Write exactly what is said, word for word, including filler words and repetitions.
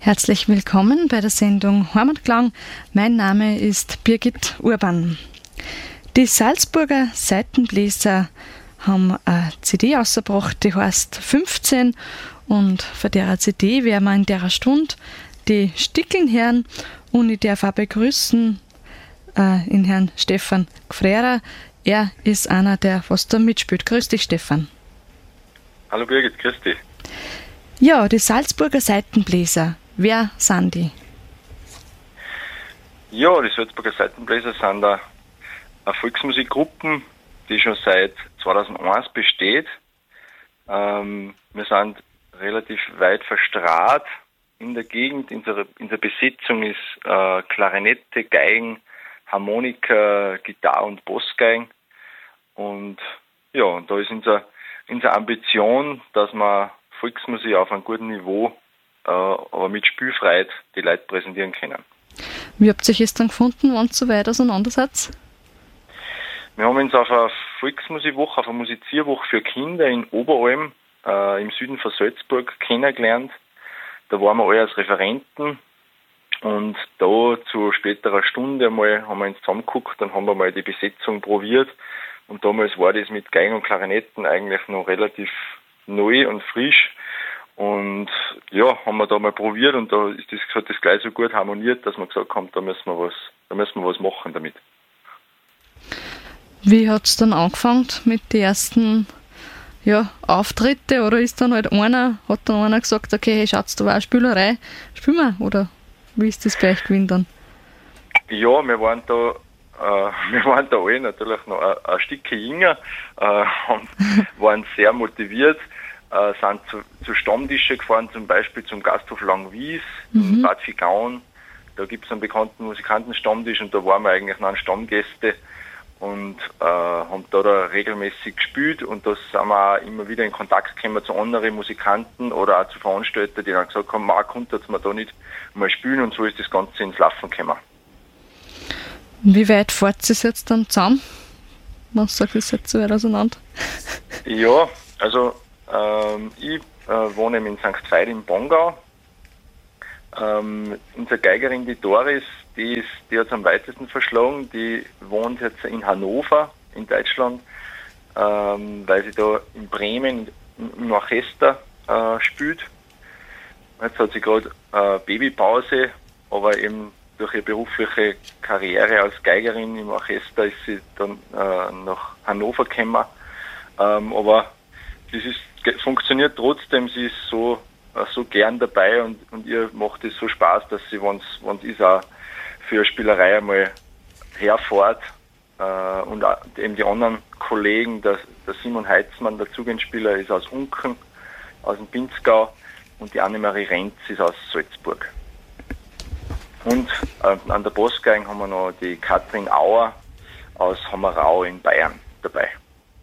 Herzlich willkommen bei der Sendung Heimatklang. Mein Name ist Birgit Urban. Die Salzburger Saitenbläser haben eine C D rausgebracht, die heißt fünfzehn, und von der C D werden wir in der Stunde die Stickeln hören, und ich darf auch begrüßen äh, in Herrn Stefan Gfrera. Er ist einer, der was da mitspielt. Grüß dich, Stefan. Hallo Birgit, grüß dich. Ja, die Salzburger Saitenbläser. Wer sind die? Ja, die Salzburger Saitenbläser sind eine, eine Volksmusikgruppe, die schon seit zweitausendeins besteht. Ähm, wir sind relativ weit verstrahlt in der Gegend. Unsere, unsere Besetzung ist äh, Klarinette, Geigen, Harmonika, Gitarre und Bassgeigen. Und ja, und da ist unsere, unsere Ambition, dass wir Volksmusik auf einem guten Niveau, äh, aber mit Spielfreiheit die Leute präsentieren können. Wie habt ihr euch dann gefunden, wenn ihr so weit auseinander seid? Wir haben uns auf eine Volksmusikwoche, auf eine Musizierwoche für Kinder in Oberalm äh, im Süden von Salzburg kennengelernt. Da waren wir alle als Referenten, und da zu späterer Stunde einmal haben wir uns zusammengeguckt und haben wir mal die Besetzung probiert. Und damals war das mit Geigen und Klarinetten eigentlich noch relativ neu und frisch. Und ja, haben wir da mal probiert, und da ist das, hat das gleich so gut harmoniert, dass wir gesagt haben, da müssen wir was, da müssen wir was machen damit. Wie hat es dann angefangen mit den ersten ja, Auftritte, oder ist dann halt einer, hat dann einer gesagt, okay, hey, schaut's, da war eine Spielerei, spielen wir, oder wie ist das bei euch gewesen dann? Ja, wir waren da, äh, wir waren da alle natürlich noch ein, ein Stückchen jünger, äh, und waren sehr motiviert, äh, sind zu, zu Stammtischen gefahren, zum Beispiel zum Gasthof Langwies mhm. in Bad Vigauen. Da gibt es einen bekannten Musikantenstammtisch, und da waren wir eigentlich noch Stammgäste und äh, haben da, da regelmäßig gespielt, und da sind wir auch immer wieder in Kontakt gekommen zu anderen Musikanten oder auch zu Veranstaltern, die dann gesagt haben, man konnte jetzt mal da nicht mal spielen, und so ist das Ganze ins Laufen gekommen. Wie weit fahrt ihr jetzt dann zusammen? Man sagt, es seid so weit auseinander. Ja, also ähm, ich äh, wohne in Sankt Veit im Bongau. Ähm, unsere Geigerin, die Doris, die, ist, die hat es am weitesten verschlagen. Die wohnt jetzt in Hannover, in Deutschland, ähm, weil sie da in Bremen im Orchester äh, spielt. Jetzt hat sie gerade äh, Babypause, aber eben durch ihre berufliche Karriere als Geigerin im Orchester ist sie dann äh, nach Hannover gekommen. Ähm, aber das ist, funktioniert trotzdem, sie ist so so gern dabei, und, und ihr macht es so Spaß, dass sie, wenn es ist, auch für eine Spielerei einmal herfährt. Äh, und auch eben die anderen Kollegen, der, der Simon Heitzmann, der Zugangsspieler, ist aus Unken, aus dem Pinzgau, und die Annemarie Renz ist aus Salzburg. Und äh, an der Bassgeige haben wir noch die Katrin Auer aus Hammerau in Bayern dabei.